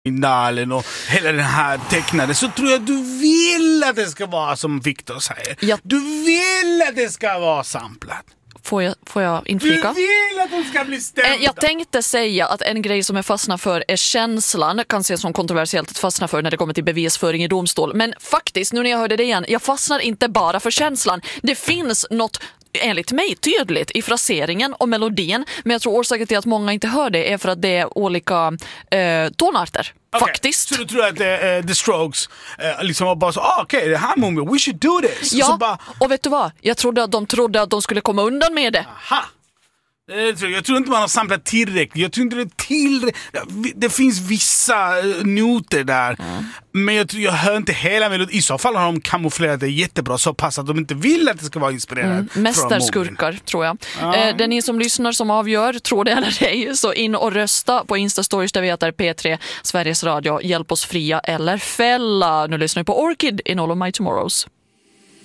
Dalen och hela den här tecknade, så tror jag du vill att det ska vara som Victor säger. Ja. Du vill att det ska vara samplat. Får jag inflika? Du vill att de ska bli stämda. Jag tänkte säga att en grej som jag fastnar för är känslan. Kan ses som kontroversiellt att fastna för när det kommer till bevisföring i domstol. Men faktiskt, nu när jag hörde det igen, jag fastnar inte bara för känslan. Det finns något enligt mig tydligt i fraseringen och melodin, men jag tror orsaken till att många inte hör det är för att det är olika tonarter. Okay. Faktiskt. Så du tror att The Strokes liksom var bara så, okej, det här moment, we should do this. Ja, så bara, och vet du vad? Jag trodde att de skulle komma undan med det. aha. Jag tror inte man har samplat tillräckligt. Jag tror inte det är tillräckligt. Det finns vissa noter där. Men jag hör inte hela melodin. I så fall har de kamouflerat det jättebra, så pass att de inte vill att det ska vara inspirerat. Mästerskurkar, tror jag. Det är ni som lyssnar som avgör, tror det eller ej. Så in och rösta på Instastories där vi heter P3 Sveriges Radio. Hjälp oss fria eller fälla. Nu lyssnar vi på Orchid in All of My Tomorrows.